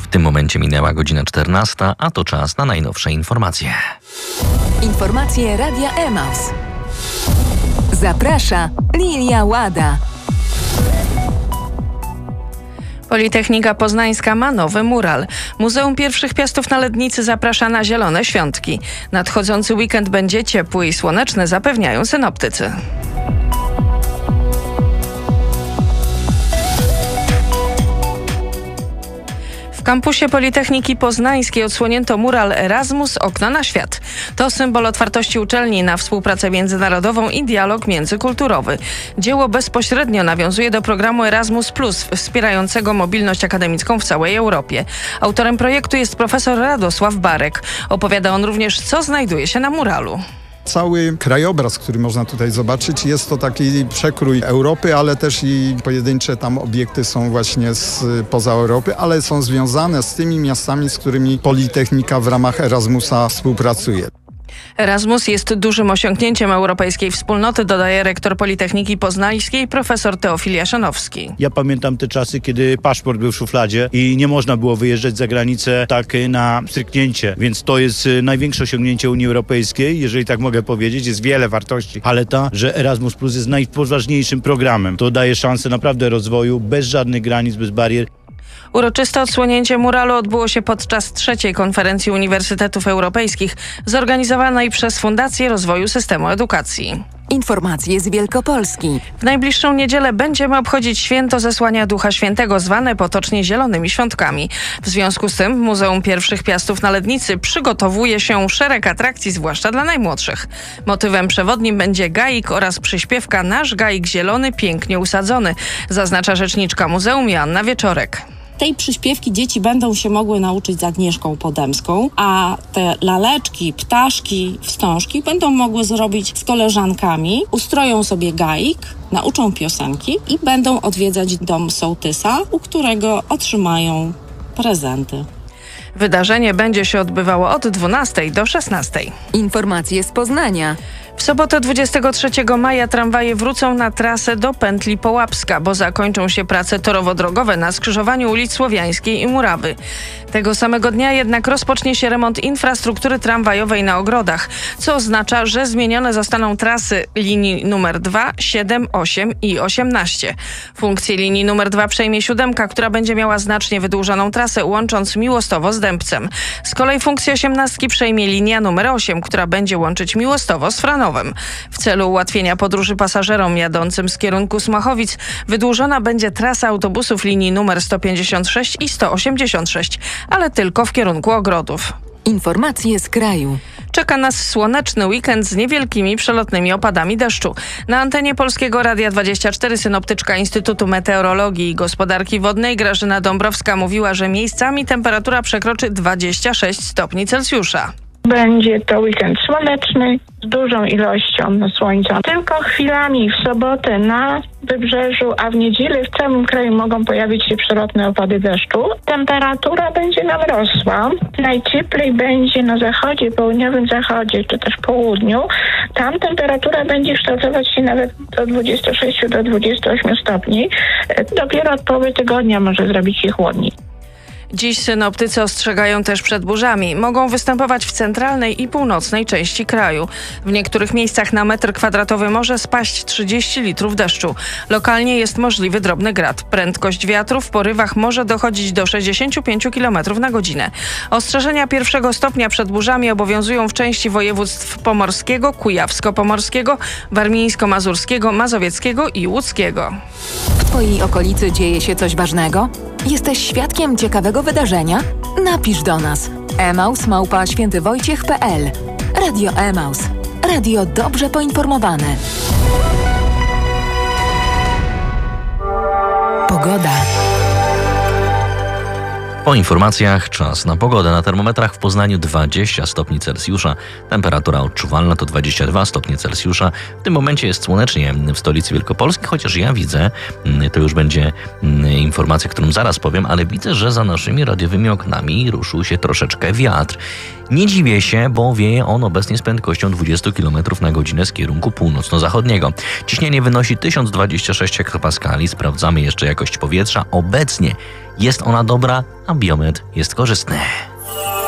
tym momencie minęła godzina 14, a to czas na najnowsze informacje. Informacje Radia Emaus. Zaprasza Lilia Łada. Politechnika Poznańska ma nowy mural. Muzeum Pierwszych Piastów na Lednicy zaprasza na zielone świątki. Nadchodzący weekend będzie ciepły i słoneczny, zapewniają synoptycy. W kampusie Politechniki Poznańskiej odsłonięto mural Erasmus – Okna na świat. To symbol otwartości uczelni na współpracę międzynarodową i dialog międzykulturowy. Dzieło bezpośrednio nawiązuje do programu Erasmus+, wspierającego mobilność akademicką w całej Europie. Autorem projektu jest profesor Radosław Barek. Opowiada on również, co znajduje się na muralu. Cały krajobraz, który można tutaj zobaczyć, jest to taki przekrój Europy, ale też i pojedyncze tam obiekty są właśnie spoza Europy, ale są związane z tymi miastami, z którymi Politechnika w ramach Erasmusa współpracuje. Erasmus jest dużym osiągnięciem europejskiej wspólnoty, dodaje rektor Politechniki Poznańskiej profesor Teofil Jaszanowski. Ja pamiętam te czasy, kiedy paszport był w szufladzie i nie można było wyjeżdżać za granicę tak na stryknięcie, więc to jest największe osiągnięcie Unii Europejskiej, jeżeli tak mogę powiedzieć. Jest wiele wartości, ale ta, że Erasmus Plus jest najpoważniejszym programem. To daje szansę naprawdę rozwoju bez żadnych granic, bez barier. Uroczyste odsłonięcie muralu odbyło się podczas trzeciej konferencji Uniwersytetów Europejskich zorganizowanej przez Fundację Rozwoju Systemu Edukacji. Informacje z Wielkopolski. W najbliższą niedzielę będziemy obchodzić święto Zesłania Ducha Świętego, zwane potocznie Zielonymi Świątkami. W związku z tym w Muzeum Pierwszych Piastów na Lednicy przygotowuje się szereg atrakcji, zwłaszcza dla najmłodszych. Motywem przewodnim będzie gaik oraz przyśpiewka Nasz gaik zielony, pięknie usadzony, zaznacza rzeczniczka muzeum Joanna Wieczorek. Tej przyśpiewki dzieci będą się mogły nauczyć z Agnieszką Podemską, a te laleczki, ptaszki, wstążki będą mogły zrobić z koleżankami, ustroją sobie gaik, nauczą piosenki i będą odwiedzać dom sołtysa, u którego otrzymają prezenty. Wydarzenie będzie się odbywało od 12 do 16. Informacje z Poznania. W sobotę 23 maja tramwaje wrócą na trasę do pętli Połapska, bo zakończą się prace torowo-drogowe na skrzyżowaniu ulic Słowiańskiej i Murawy. Tego samego dnia jednak rozpocznie się remont infrastruktury tramwajowej na Ogrodach, co oznacza, że zmienione zostaną trasy linii numer 2, 7, 8 i 18. Funkcję linii numer 2 przejmie 7, która będzie miała znacznie wydłużoną trasę, łącząc Miłostowo z Dębcem. Z kolei funkcję 18 przejmie linia numer 8, która będzie łączyć Miłostowo z Franowem. W celu ułatwienia podróży pasażerom jadącym z kierunku Smachowic wydłużona będzie trasa autobusów linii numer 156 i 186, ale tylko w kierunku Ogrodów. Informacje z kraju. Czeka nas słoneczny weekend z niewielkimi przelotnymi opadami deszczu. Na antenie Polskiego Radia 24 synoptyczka Instytutu Meteorologii i Gospodarki Wodnej Grażyna Dąbrowska mówiła, że miejscami temperatura przekroczy 26 stopni Celsjusza. Będzie to weekend słoneczny z dużą ilością słońca. Tylko chwilami w sobotę na wybrzeżu, a w niedzielę w całym kraju mogą pojawić się przelotne opady deszczu. Temperatura będzie nam rosła. Najcieplej będzie na zachodzie, południowym zachodzie, czy też południu. Tam temperatura będzie kształtować się nawet do 26 do 28 stopni. Dopiero od połowy tygodnia może zrobić się chłodniej. Dziś synoptycy ostrzegają też przed burzami. Mogą występować w centralnej i północnej części kraju. W niektórych miejscach na metr kwadratowy może spaść 30 litrów deszczu. Lokalnie jest możliwy drobny grad. Prędkość wiatru w porywach może dochodzić do 65 km na godzinę. Ostrzeżenia pierwszego stopnia przed burzami obowiązują w części województw pomorskiego, kujawsko-pomorskiego, warmińsko-mazurskiego, mazowieckiego i łódzkiego. W Twojej okolicy dzieje się coś ważnego? Jesteś świadkiem ciekawego wydarzenia? Napisz do nas. emaus@świętywojciech.pl. Radio Emaus. Radio dobrze poinformowane. Pogoda. Po informacjach czas na pogodę. Na termometrach w Poznaniu 20 stopni Celsjusza. Temperatura odczuwalna to 22 stopnie Celsjusza. W tym momencie jest słonecznie w stolicy Wielkopolski, chociaż ja widzę, to już będzie informacja, którą zaraz powiem, ale widzę, że za naszymi radiowymi oknami ruszył się troszeczkę wiatr. Nie dziwię się, bo wieje on obecnie z prędkością 20 km na godzinę z kierunku północno-zachodniego. Ciśnienie wynosi 1026 hektopaskali. Sprawdzamy jeszcze jakość powietrza. Obecnie jest ona dobra, a biometr jest korzystny.